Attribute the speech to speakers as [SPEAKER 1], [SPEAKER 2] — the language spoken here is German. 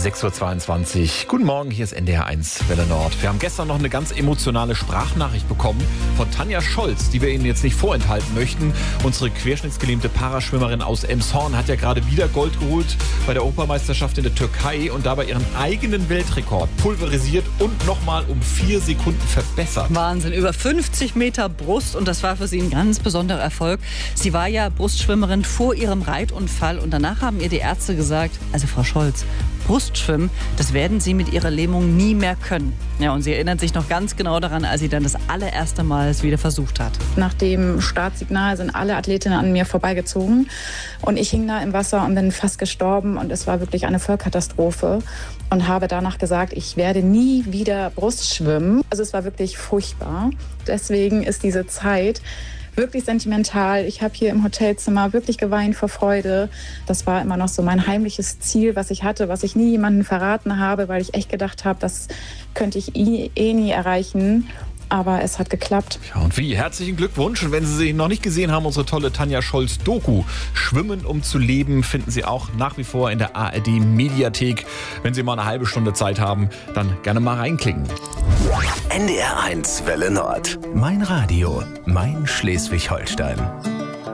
[SPEAKER 1] 6.22 Uhr. Guten Morgen, hier ist NDR1 Welle Nord. Wir haben gestern noch eine ganz emotionale Sprachnachricht bekommen von Tanja Scholz, die wir Ihnen jetzt nicht vorenthalten möchten. Unsere querschnittsgelähmte Paraschwimmerin aus Elmshorn hat ja gerade wieder Gold geholt bei der Europameisterschaft in der Türkei und dabei ihren eigenen Weltrekord pulverisiert und nochmal um 4 Sekunden verbessert.
[SPEAKER 2] Wahnsinn, über 50 Meter Brust und das war für sie ein ganz besonderer Erfolg. Sie war ja Brustschwimmerin vor ihrem Reitunfall und danach haben ihr die Ärzte gesagt, also Frau Scholz, Brustschwimmen, das werden Sie mit Ihrer Lähmung nie mehr können. Ja, und sie erinnert sich noch ganz genau daran, als sie dann das allererste Mal es wieder versucht hat.
[SPEAKER 3] Nach dem Startsignal sind alle Athletinnen an mir vorbeigezogen und ich hing da im Wasser und bin fast gestorben und es war wirklich eine Vollkatastrophe und habe danach gesagt, ich werde nie wieder Brust schwimmen. Also es war wirklich furchtbar. Deswegen ist diese Zeit wirklich sentimental. Ich habe hier im Hotelzimmer wirklich geweint vor Freude. Das war immer noch so mein heimliches Ziel, was ich hatte, was ich nie jemandem verraten habe, weil ich echt gedacht habe, das könnte ich nie erreichen. Aber es hat geklappt.
[SPEAKER 1] Ja, und wie? Herzlichen Glückwunsch. Und wenn Sie sie noch nicht gesehen haben, unsere tolle Tanja Scholz-Doku Schwimmen um zu leben finden Sie auch nach wie vor in der ARD-Mediathek. Wenn Sie mal eine halbe Stunde Zeit haben, dann gerne mal reinklicken.
[SPEAKER 4] NDR1 Welle Nord. Mein Radio, mein Schleswig-Holstein.